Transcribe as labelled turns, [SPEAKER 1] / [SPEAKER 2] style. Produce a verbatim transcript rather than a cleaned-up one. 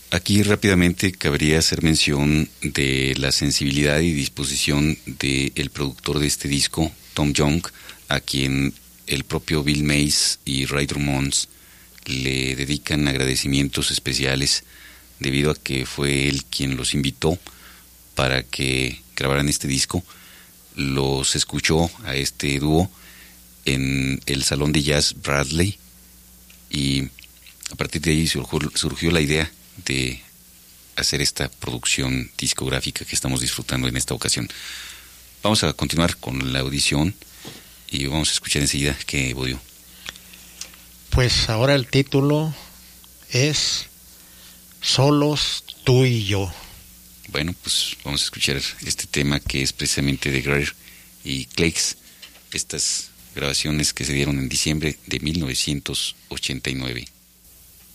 [SPEAKER 1] Aquí rápidamente cabría hacer mención de la sensibilidad y disposición del productor de este disco, Tom Young, a quien el propio Bill Mays y Ray Drummond le dedican agradecimientos especiales debido a que fue él quien los invitó para que grabaran este disco. Los escuchó a este dúo en el Salón de Jazz Bradley y a partir de ahí surgió, surgió la idea de hacer esta producción discográfica que estamos disfrutando en esta ocasión. Vamos a continuar con la audición y vamos a escuchar enseguida qué Bodio.
[SPEAKER 2] Pues ahora el título es Solos tú y yo.
[SPEAKER 1] Bueno, pues vamos a escuchar este tema que es precisamente de Greer y Claes, estas grabaciones que se dieron en diciembre de mil novecientos ochenta y nueve.